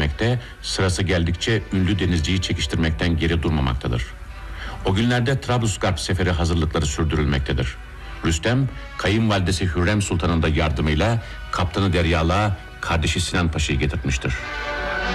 beklemekte, sırası geldikçe ünlü denizciyi çekiştirmekten geri durmamaktadır. O günlerde Trablusgarp seferi hazırlıkları sürdürülmektedir. Rüstem, kayınvalidesi Hürrem Sultan'ın da yardımıyla kaptanı Deryalığa kardeşi Sinan Paşa'yı getirtmiştir.